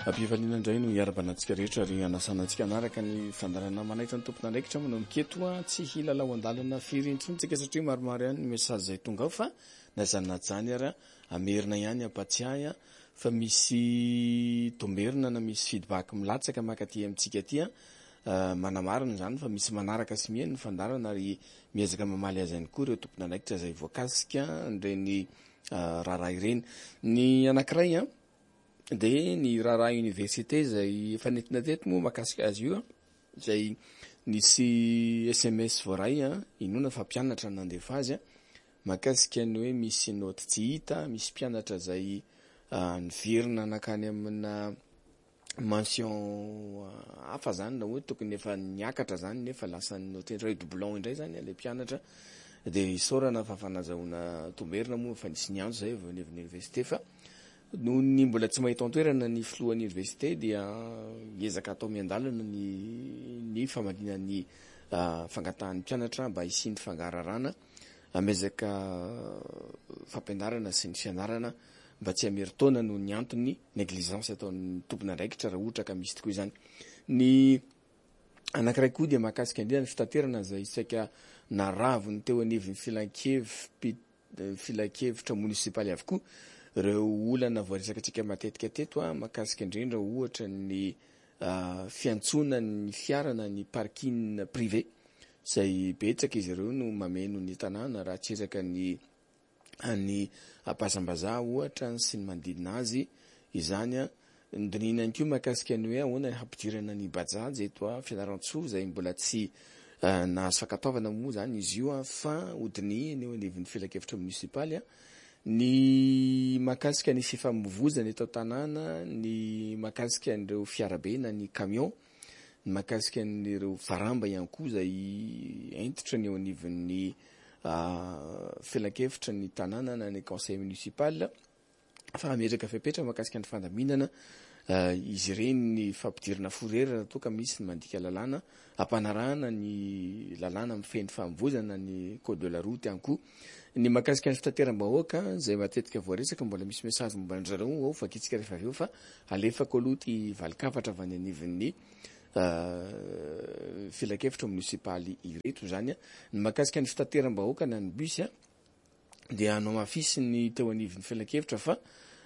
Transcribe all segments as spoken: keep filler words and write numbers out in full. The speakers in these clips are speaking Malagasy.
Ampivaliana indray no hiarabanantsika rehetra ary anasanantsika anaraka ny fandarana manaitra ny tompona andraikitra manao miketo a tsy hilalao andalana firy intsontsika satria maromaro ihany ny mesazy izay tonga ao fa na izany na jany ary amerina ihany ampatsiahy fa misy tomberina na misy feedback milatsaka makaty amintsika aty manamarina izany fa misy manaraka sy mihaino ny fandarana ary miezaka mamaly azy ihany koa ireo tompona andraikitra izay voakasika ireny raharaha ireny. Ny anankiray a dia ny raharaha université izay efa nentina teto moa makasika azy io izay nisy S M S voaray a inona fa mpianatra nandefa azy a makasika ny hoe misy note tsy hita, misy mpianatra izay niverina nakany amina mention hafa zany na hoe tokony efa niakatra zany nefa lasa ny note indray doublon indray zany ilay mpianatra dia isaorana fa fanazahoana tomberina moa fa nisy nianjo zay vao ny université fa noho ny mbola tsy mahita antoerana ny filohan'ny université dia hiezaka atao miandalana ny ny famalina ny fangatahan'ny mpianatra mba hisiany fangararana amezaka fampianarana sy ny fianarana mba tsy hameritaona noho ny antony négligence ataon'ny tompona andraikitra raha ohatra ka misy tokoa izany. Ny anankiray koa dia mahakasika indrindra ny fitaterana izay saika naravony teo anivon'ny filan-kevitra munisipaly avokoa ireo olana voaresaka antsika matetika teto a mahakasika indrindra ohatra ny fiantsonan'ny fiarana ny parking privé izay betsaka izy ireo no mameno ny tanàna raha tsy ezaka ny any ampasambazaha ohatra sy ny manodidina azy izany a ndinina ihany koa mahakasika ny hoe ahoana hampidirana ny bajaj eto a fianarantsoa izay mbola tsy nahazo fankataovana moa zany izy io a fa hodinihany eo anivon'ny filan-kevitra munisipaly a ny mahakasika ny fifamoivoizana eto tanàna ny mahakasika an'ireo fiarabe na ny camion ny mahakasika n'ireo varamba ihany koa izay entitra ny eo anivon'ny filan-kevitra ny tanàna na ny conseil municipal fa ametraka fepetra mahakasika ny fandaminana izy ireny ny fampidirana forera toa ka misy ny mandika lalàna ampanarahana ny lalàna mifeny famovoizana ny code de la route ihany koa ny mahakasika ny fitateram-bahoaka izay matetika voaresaka mbola misy message momba an'zareo ao fakitsika rehefa avy eo fa alefako aloha ty valikafatra avy any anivon'ny filan-kevitra munisipaly ireto zany a. Ny mahakasika ny fitateram-bahoaka na ny bus a dia anao mafisy ny teo anivon'ny filan-kevitra fa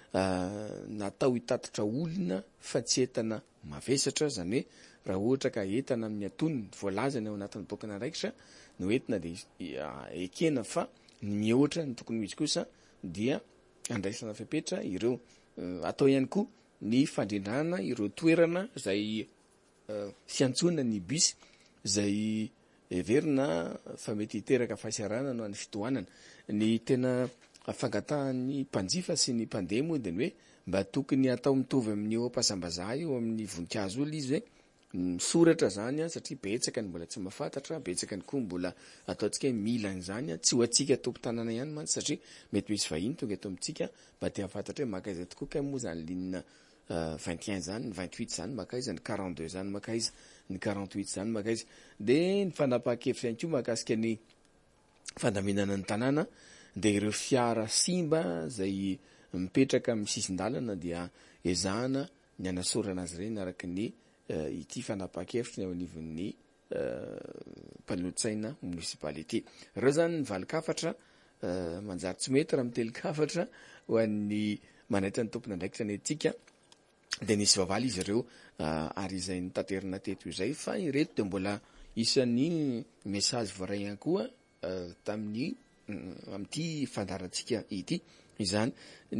natao hitatitra olona fa tsy entana mavesatra zany hoe raha ohatra ka entana amin'ny antonony voalazana ao anatin'ny bokana andraikitra no entina dia ekena fa ny mihoatra ny tokony misy kosa dia andraisana fepetra ireo atao ihany koa ny fandrindrana ireo toerana izay fiantsona ny bus izay everina fa mety hiteraka fahasiarana no an'ny fitohanana ny tena fangatahan'ny mpanjifa sy ny mpandeha moa dia ny hoe mba tokony atao mitovy amin'ny eo am-pasambazaha eo amin'ny voninkazo olo izy hoe misoratra zany a satria betsaka ny mbola tsy mahafantatra betsaka ny koa mbola ataontsika hoe mila an'izany a tsy ho antsika tompo-tanàna ihany mantsy satria mety misy vahiny tonga eto amintsika mba te hafantatra hoe makaiza tokoa ka moa zany linina vingt et un zany ny vingt huit zany makaiza ny quarante deux zany makaiza ny quarante huit zany makaiza dia ny fanapahan-kevitra ihany koa mahakasika ny fandaminana ny tanàna dia ireo fiara simba izay mipetraka amin'ny sisin-dalana dia ezahana ny anasorana azy ireny araka ny ity fanapahan-kevitra ny ao anivon'ny mpanolotsaina municipalité. Ireo zany ny valikafatra manjary tsy mety raha mitelikafatra ho an'ny manaitra ny tompona andraikitra ny etika dia nisy vavaly izy ireo ary izay nitaterina teto izay fa ireto dia mbola isan'ny message voaray ihany koa tamin'ny amin'ity fandarantsika ity izany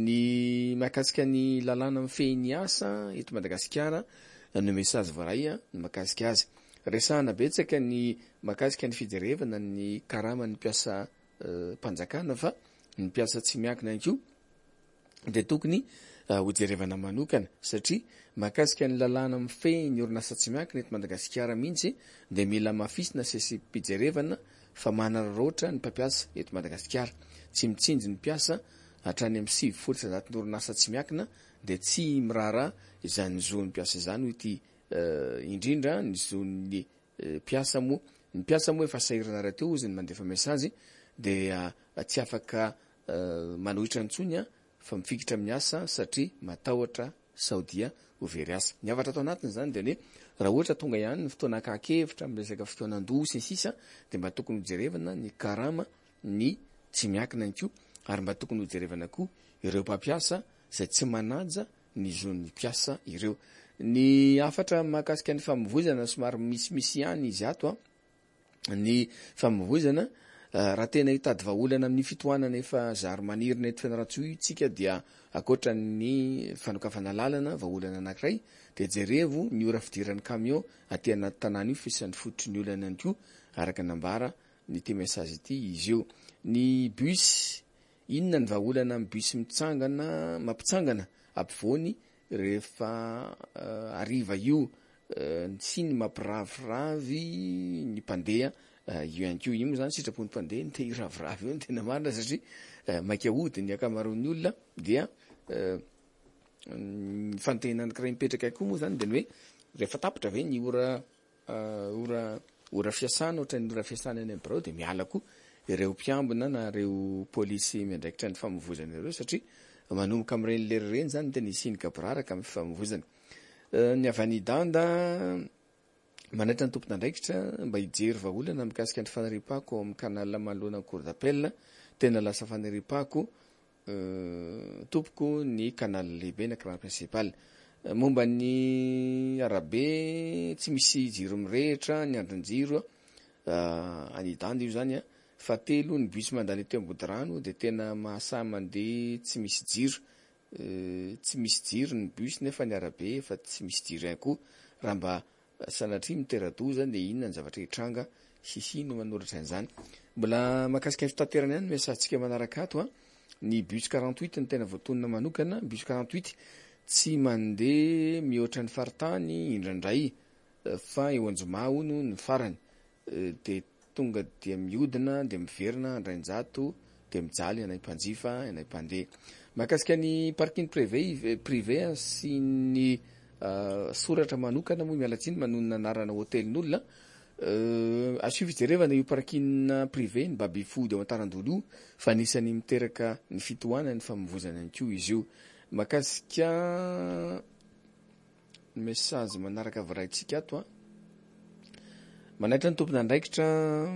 ny mahakasika ny lalàna mifehy asa eto Madagasikara ny message voaray ny mahakasika azy resahana betsaka ny mahakasika ny fijerevana ny karama ny mpiasa mpanjakana fa ny mpiasa tsy miankina ihany koa dia tokony hojerevana manokana satria mahakasika ny lalàna mifehy ny orinasa tsy miankina eto Madagasikara mihitsy dia mila mafisina sesy-pijerevana fa manararaotra ny mpampiasa eto Madagasikara tsy mitsinjo ny mpiasa hatrany amin'ny sivy folo sy zato ny orinasa tsy miankina dia tsy miraharaha izany zon'ny mpiasa izany ho ity indrindra ny zon'ny mpiasa moa ny mpiasa moa efa sahirana raha teo izy ny mandefa mesazy dia tsy afaka manohitra antsony a fa mifikitra amin'ny asa satria matahotra saodia ho very asa. Ny avatra atao anatiny zany de hoe raha ohatra tonga ihany ny fotoana akakevitra amin'ny resaka fotoanan-doha sy ny sisa de mba tokony ho jerevana ny karama ny tsy miakina ny ko ary mba tokony ho jerevana koa ireo mpampiasa zay tsy manaja ny zon'ny mpiasa ireo. Ny afatra mahakasika ny famovozana somary misimisy ihany izy ato a ny famovozana raha tena hitady vahaolana amin'ny fitohanana efa zary maniry nety fianarantsoa itsika dia akoatra ny fanokafana lalana vahaolana anankiray de jerevo ny ora fidiran'ny camion aty anaty tanàna io fisan'ny fototry ny olana any ko araka nambara ny te message ity izy io. Ny bus inona ny vahaolana amin'ny bus mitsangana mampitsangana ampovoany rehefa uh, ariva io uh, sy ny mampiraviravy ny mpandeha uh, io ihany ko io moa zany sitrapony mpandeha ny te iraviravy io ny tena marina satria uh, maika hody ny akamaroan'ny olona dia uh, ny fanontena anankiray mipetraka koa moa zany de ny hoe rehefa tapitra ve ny ora uh, ora ora fiasana ohatra ny ora fiasana any amin'ny birao de miala koa ireo mpiambina na reo polisy miandraikitra ny famovozana ireo satria manomboka amin'ireny lera ireny zany tena isinika biraraka amin'ny famovozana. Uh, ny avany danda manaitra ny tompon'andraikitra mba hijery vahaolana mikasika ny fanaripako amin'ny canal manoloana ny cour d'appel tena lasa fanaripako uh, tompoko ny canal lehibe na canal principal. Uh, momba ny arabe tsy misy jiro mirehitra ny andron-jiro uh, any danda io zany a fa telo ny bus mandany teo ambody-rano de tena mahasa mandeha tsy misy jiro uh, tsy misy jiro ny bus nefa ny arabe fa tsy misy jiro ihany koa raha mba sanatria miteradoza de inona ny zavatra hitranga sisy no manoratra an'izany. Mbola mahakasika ny fitaterana ihany mesatsika manaraka ato a ny bus quarante-huit ny tena voatonona manokana bus quarante-huit tsy mandeha mihoatra ny faritany indrandray fa eo anjomao no ny farany uh, de tonga dia miodina de miverina andrainjato de mijaly anay mpanjifa anay mpandeha. Mahakasika ny parking privé privé sy ny uh, soratra manokana moa mialatsiny manonona anarana hotelin'olona uh, asio fijerevana io parking privé ny baby fody ao Antarandolo io fa anisany miteraka ny fitohanany famovozana any ko izy io. Mahakasika message manaraka voraitsika ato a manaitra ny tompon'andraikitra